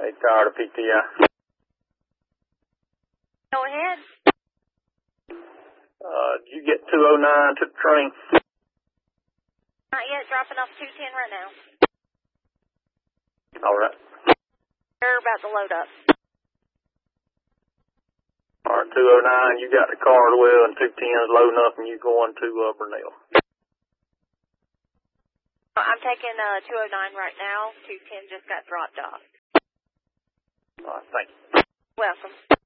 tired of PTI. Go ahead. Did you get 209 to the train? Not yet, dropping off 210 right now. All right. They're about to load up. All right, 209, you got the Cardwell and 210's loading up and you going to Burnell. I'm taking 209 right now. 210 just got dropped off. All right, thank you. Welcome.